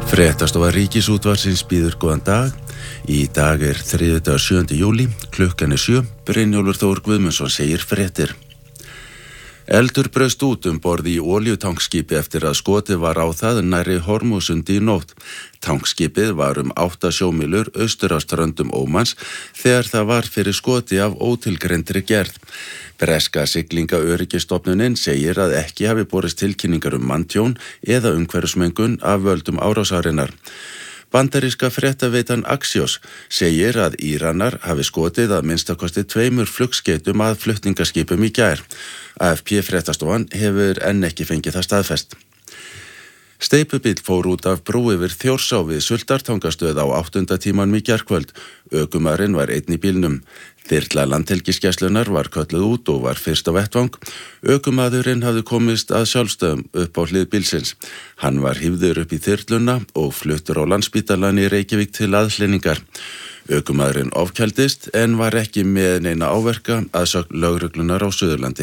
Fréttastofa Ríkisútvarpsins býður góðan dag. Í dag þriðjudagur 7. júlí, klukkan 7. Brynjólfur Þór Guðmundsson segir fréttir. Eldur braust út borð í olíutankskipi eftir að skotið var á það nærri Hormúsundi í nótt. Tankskipið var 8 sjómílur austur af ströndum Ómans þegar það var fyrir skoti af ótilgreindri gerð. Breska siglingaöryggistofnunin segir að ekki hafi borist tilkynningar manntjón eða umhverfismengun af völdum árásarinnar. Bandaríska fréttaveitan Axios segir að Íranar hafi skotið að minnstakosti 2 flugskeytum að flutningaskipum í gær. AFP fréttastofan hefur enn ekki fengið það staðfest. Steypubíll fór út af brú yfir Þjórsá við Sultartangastöð á 8. tímanum í gærkvöld. Ökumaðurinn var einn í bílnum. Þyrla Landhelgisgæslunnar var kölluð út og var fyrst á vettvang. Ökumaðurinn hafði komist að sjálfstöðum upp á hlið bílsins. Hann var hífður upp í þyrluna og fluttur á Landspítalann í Reykjavík til aðhlynningar. Ökumaðurinn ofkældist en var ekki með neina áverka að sögn lögreglunar á Suðurlandi.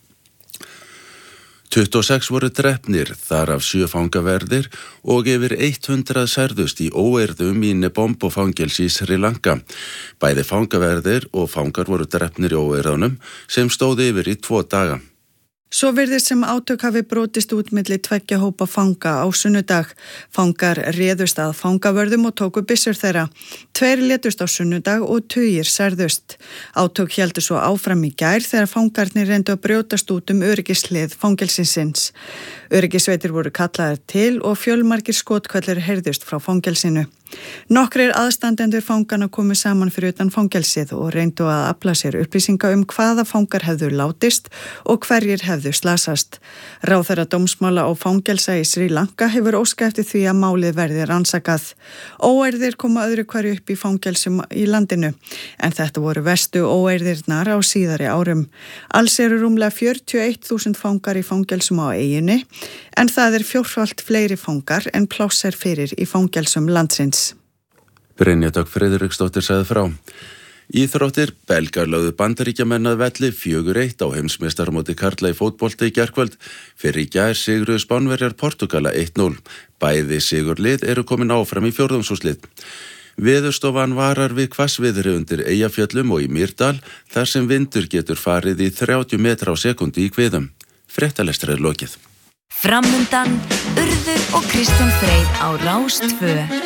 26 voru drepnir, þar af 7 fangaverðir og yfir 100 særðust í óeirðum í Nebombo fangelsi í Sri Lanka. Bæði fangaverðir og fangar voru drepnir í óeirðunum sem stóð yfir í 2 daga. Svo virðist sem átök hafi brotist út milli 2 hópa fanga á sunnudag. Fangar réðust að fangavörðum og tóku byssur þeirra. 2 létust á sunnudag og tugir særðust. Átök héldu svo áfram í gær þegar fangarnir reyndu að brjótast út öryggislið fangelsins. Öryggisveitir voru kallaðir til og fjölmargir skotkvellir heyrðust frá fangelsinu. Nokkrir aðstandendur fangana komu saman fyrir utan fangelsið og reyndu að afla sér upplýsinga hvaða fangar hefðu látist og hverjir hefðu slasast. Ráðherra dómsmála og fangelsa í Sri Lanka hefur óskað eftir því að málið verði rannsakað. Óeirðir koma öðru hverju upp í fangelsum í landinu, en þetta voru verstu óeirðirnar á síðari árum. Alls eru rúmlega 41.000 fangar í fangelsum á eyjunni, en það 4-falt fleiri fangar en pláss fyrir í fangelsum landsins. Brynja Dögg Friðriksdóttir sagði frá. Íþróttir, Belgar lögðu Bandaríkjamenn að velli 4-1 á heimsmeistaramóti karla í fótbolta í gærkvöld. Fyrir í gær sigruðu Spánverjar Portúgala 1-0. Bæði sigurlið eru komin áfram í fjórðungsúrslit. Veðurstofan varar við hvassviðri undir Eyjafjöllum og í Mýrdal þar sem vindur getur farið í 30 metra á sekundi í kviðum. Fréttalestri lokið. Framundan, Urður og Kristján Freyr á Rás 2.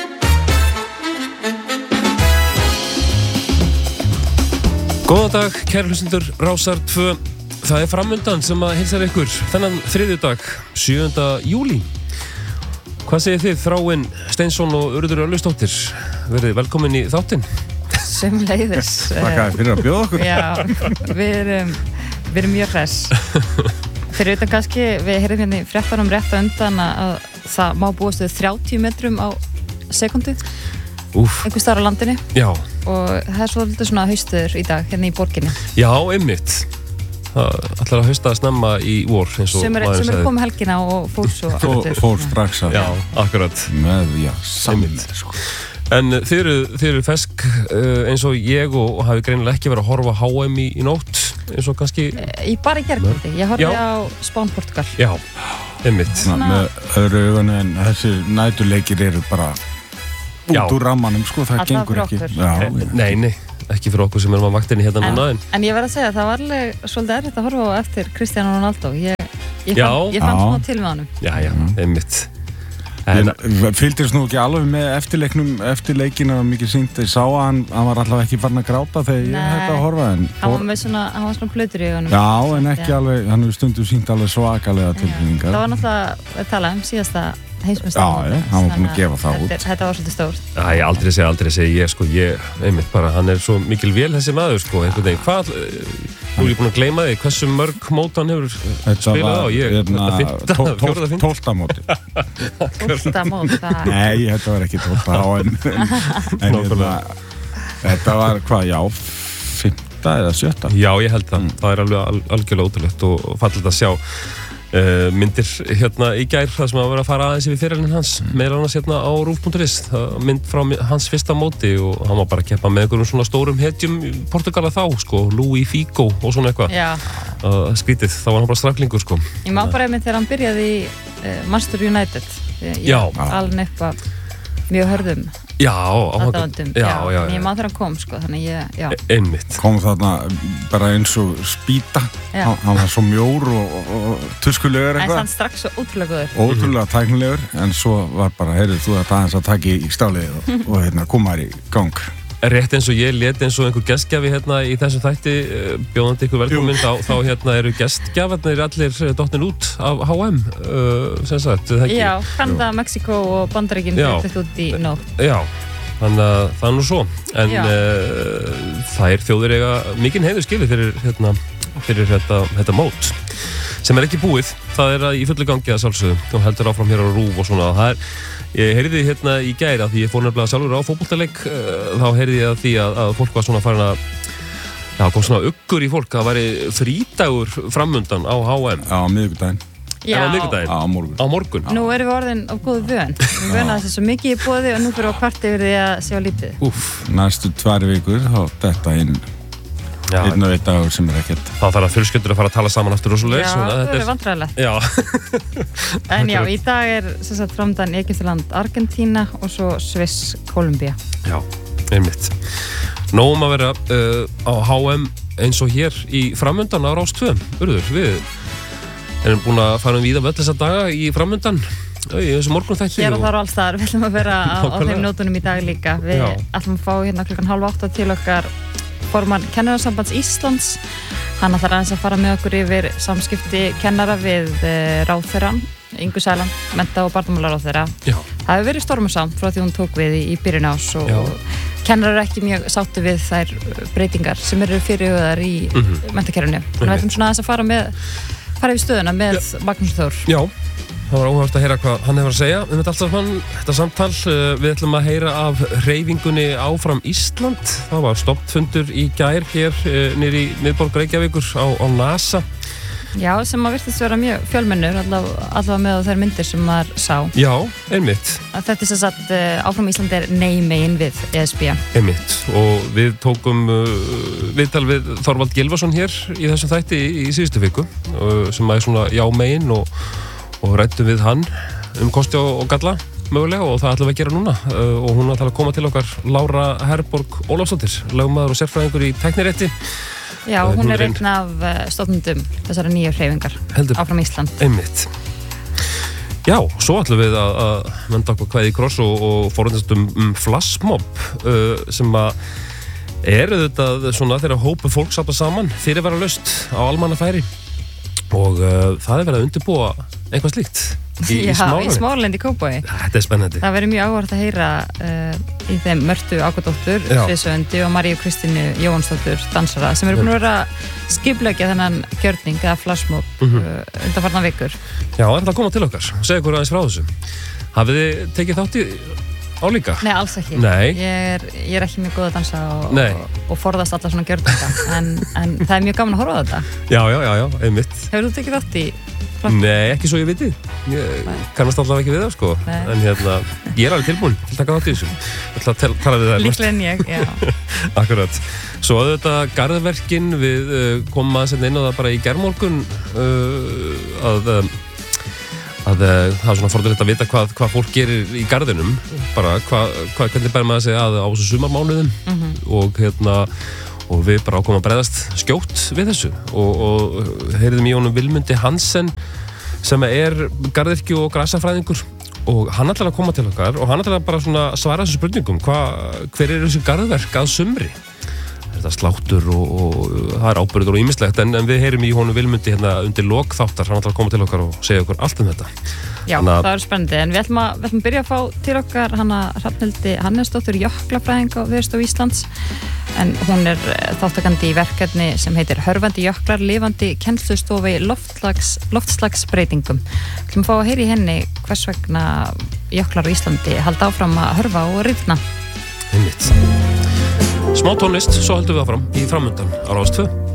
Góðan dag, kæru hlustendur Rásar 2. Það framundan sem að heilsar ykkur þennan þriðjudag, 7. júlí. Hvað segir þið, Þráinn Steinsson og Urður Örlygsdóttir? Verið velkomin í þáttinn. Sömuleiðis. Þakka fyrir að bjóða okkur. Já, við erum mjög hress. Fyrir utan kannski, við heyrðum hérna í fréttunum rétt á undan að það má búast við 30 metrum á sekundu. Einhvers staðar á landinu. Já. Og það svolítið svona haustuður í dag hérna í borginni. Já, einmitt. Það ætlar að hausta að snemma í vor eins og maður sem komið helgina og fór svo aftur. Fór strax að. Já, akkurat. Einmitt. En þið eru fesk eins og ég og hafi greinilega ekki verið að horfa HM í nótt eins og kannski bara í gærkvöldi. Ég horfði á Spán Portugal. Já, einmitt. Með öðru augunni en þessi næturleikir eru bara út úr rammanum, sko, það gengur ekki. Nei, ekki fyrir okkur sem erum á vaktinni hérna núna. En ég verð að segja að það var alveg svolítið erfitt að horfa á eftir Cristiano Ronaldo. Ég fann svona til með honum. Já, einmitt. Fylgdist nú ekki alveg með eftirleikina mikið sýnt. Ég sá að hann var allavega ekki farin að gráta þegar ég hætti að horfa. Hann var svona plötur í honum. Já, en ekki alveg, hann hefur stundum sýnt alveg svakalega tilfinningar. Það var náttúrulega að tala síðasta heimsmeistarmótið. Já, hann var búinn að gefa það út. Þetta var svolítið stórt. Æ, aldrei segi ég einmitt bara, hann svo mikil vel þessi maður, einhvern veginn. Hvað, nú er ég búinn að gleyma því, hversu mörg mót hann hefur spilað á? Þetta var 12. móti. 12. mót, það... Nei, þetta var ekki 12. en þetta var, hvað, já, 5. eða 7. Já, ég held það. Það alveg algjörlega ótrúlegt og fallegt að sjá. Myndir hérna í gær það sem að vera að fara aðeins yfir fyrirlinn hans meira annars hérna á rúf.is mynd frá hans fyrsta móti og hann var bara að keppa með einhverjum svona stórum hetjum Portugala þá, sko, Luís Figo og svona eitthvað skrítið, þá var hann bara straklingur, sko. Ég má bara einmitt þegar hann byrjaði í Manchester United alveg upp að mjög hörðum Já, aðdáendum. Já. Ég man þegar hann kom, sko, þannig já. Einmitt. Kom þarna bara eins og spýta. Hann var svo mjór og tuskulegur eitthvað. En hann strax svo ótrúlega góður. Ótrúlega tæknilegur, en svo var bara, heyrðu þú aðeins að taka í stálið og koma þær í gang. Rétt eins og ég lét eins og einhver gestgjafi í þessum þætti bjóðandi ykkur velkomin þá eru gestgjafarnir allir dottin út af H&M sem sagt, það ekki? Já, Kanada, Mexíkó og Bandaríkin flytt út í nótt. Já, þannig að það nú svo en þær þjóðir eiga mikinn heiður skilið fyrir þetta mót sem ekki búið, það í fullu gangi að sjálfsögðu og heldur áfram hér á RÚV og svona, ég heyrði í gær að því ég fór nefnilega sjálfur á fótboltaleik þá heyrði ég að því að fólk var svona farin að kom svona uggur í fólk að það væri frídagur framundan á H&M á miðvikudaginn á morgun Nú erum við orðin á góðu vön við vöna þessu svo mikið í boði og nú fyrir á kvart yfir því að sjá lítið Næstu 2 vikur þá þetta inn einn og einn dagur sem ekkert þá þarf að fjölskyldur að fara að tala saman aftur rosalega það er vandræðilegt en já, í dag sem sagt framdann Egyptaland, Argentína og svo Sviss, Kólumbía Já, einmitt Nóum að vera á H&M eins og hér í framöndan á Rás 2 Urður, við erum búin að fara víða völl þessa daga í framöndan í þessu morgunþætti Hér og þar og alls þar, við ætlum að vera á þeim nótunum í dag líka við ætlum að fá hérna 7:30 til okkar formann Kennarasambands Íslands hann ætlar aðeins að fara með okkur yfir samskipti kennara við ráðherrann Ingu Sæland, mennta- og barnamálaráðherra það hefur verið stormasamt frá því hún tók við í byrjun árs og kennarar ekki mjög sáttu við þær breytingar sem eru fyrirhugaðar í menntakerfinu þannig við ætlum svona aðeins að fara yfir stöðuna með Magnús Þór Já Það var óhægt að heyra hvað hann hefur að segja þetta allt saman, þetta samtal við ætlum að heyra af hreyfingunni Áfram Ísland það var stofnfundur í gær hér niður í miðborg Reykjavíkur á NASA Já, sem að virtist vera mjög fjölmennur allavega með þær myndir sem maður sá Já, einmitt Þetta sem sagt Áfram Ísland nei megin við ESB Einmitt, og við tókum viðtal við Þorvald Gylfason hér í þessum þætti í síðustu viku sem að svona já megin og ræddum við hann kosti og galla mögulega og það ætlum við að gera núna og hún ætlar að koma til okkar Lára Herborg Ólafsdóttir, lögmaður og sérfræðingur í tæknirétti Já, hún einn af stofnendum þessara nýju hreyfingar Áfram Ísland Einmitt Já, svo ætlum við að venda okkur kvæði í kross og forundast flashmob sem að þetta svona þegar hópu fólk safna saman fyrirvaralaust á almannafæri og það verið að undirbúa eitthvað slíkt í Smáralind í Kópavogi Þetta spennandi Það verið mjög áhugavert að heyra í þeim Mörtu Ágadóttur sviðsöfundi og Maríu Kristínu Jóhannsdóttur dansara sem eru búin að vera skipleggja þennan gjörning eða flashmob undanfarna vikur Já, það er að koma til okkar og segja ykkur aðeins frá þessu Hafið þið tekið þátt í álíka? Nei, alls ekki Ég er ekki mjög góð að dansa og forðast alla svona gjörninga en það er mjög gaman að horfa á þetta Já, einmitt Hefur þú tekið þátt í Nei, ekki svo ég viti Ég kannast allavega ekki við það sko en ég er alveg tilbúin til að taka þátt í þessu Ég ætla að tala við það Líklega en ég, já Akkurat Svo auðvitað garðverkin við komum aðeins inn á það bara í gærmorgun að það er svona forðulegt að vita hvað fólk gerir í garðinum bara hvernig bæri maður að segja að á þessu sumarmánuðum og við bara ákomum að bregðast skjótt við þessu og heyriðum í honum Vilmundi Hansen sem garðyrki og grasafræðingur og hann ætlar að koma til okkar og hann ætlar að bara svona svara þessu spurningum hver þessu garðverk að sumri þetta sláttur og það ábyrður og ýmislegt en við heyrum í honum Vilmundi undir lok þáttar, hann ætlar að koma til okkar og segja okkur allt um þetta Já, það er spennandi, en við ætlum að byrja að fá til okkar hana Hrafnhildi Hannesdóttur jöklafræðing á Veðurstofu Íslands en hún þáttakandi í verkefni sem heitir Hörfandi jöklar, lifandi kennslustofi loftslagsbreytingum Við ætlum að fá að heyra í henni hvers vegna jöklar á Íslandi halda áfram að hörfa og rifna Einmitt Smá tónlist, svo höldum við áfram í framöndan á Rás 2